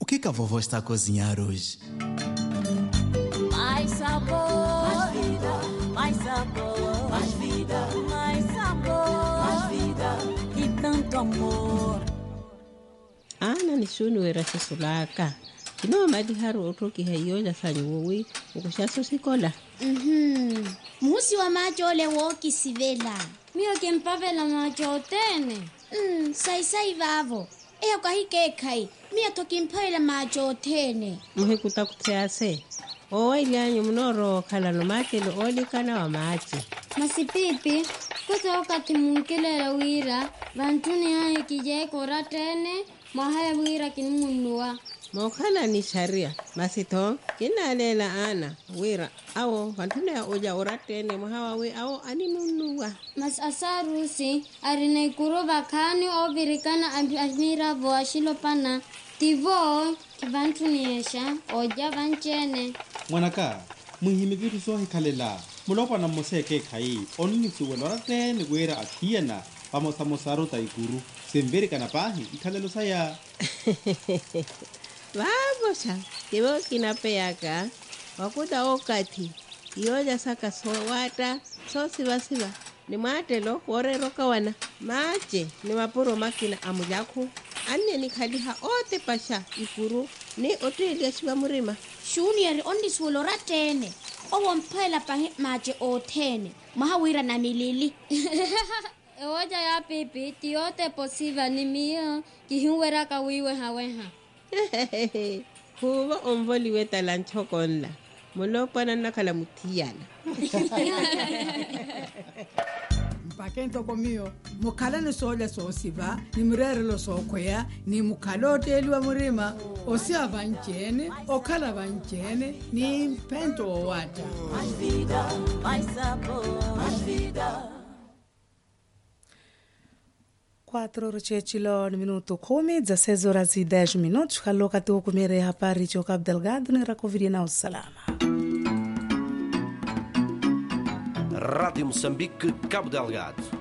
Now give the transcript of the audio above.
que a vovó está a cozinhar hoje? Mais sabor, mais vida, mais sabor, mais vida, mais sabor, mais vida e tanto amor. Ana ni shunu era sesulaka. Kino mali haru otoki hayo la sanyowe ukushaso sikola. Musi wa majole woki sivela. Mio kempavela majotene. Sai vavo. Eya kwa hike kai. Mio tokimpavela majotene. Muhe kutakutease. Owa ilianyo mnoro kala no matelo olikana wa machi. Masipipi, kuta wakati munkelela wira, vantuni hae kijeko ratene, mahae wira kinumunua. Mokala ni sharia. Masito, kina lela ana, wira, awo, vantuni ya oja oratene, mahawa we, awo, animunua. Mas asarusi, arine kuruba kani obirikana amira voashilo pana, tivo, kivantuni esha, oja vanchene. Mwanaka, muhimigitu sohi kalela. Mulopa na moseke kai, onini suwelora tene wera akiana, vamos a mosaro taikuru. Semberika na pahi, ikalelo saya. Vamos, kibo kinapeyaka. Wakuta okati. Yoja saka sowata, so siva. Ni matelo, wore roka wana. Mache, ni mapuro makina amujaku. Ane ni kaliha ote pasha, ikuru. Ni ote iliashiba murima. Shuni yari ondi suwelo ratene. Owa mpela pahe maje otene. Mahawira na milili. Ewoja ya pipi, tiote posiva ni mio, kihuwera kawiwe haweha. Huwa omvoli weta lanchokonla. Mulopa na nakala mutiyana. Mpakento komio, mukala ni soja sosiva, ni mrere lo sokoya, ni mukala oteliwa murima, osia vanchene, okala vanchene, ni pento owata. Mais vida, mais sabor, mais vida. 4:16 Haloka tu kumere hapari cho Cabo Delgado ni rakoviria na usalama. Rádio Moçambique, Cabo Delgado.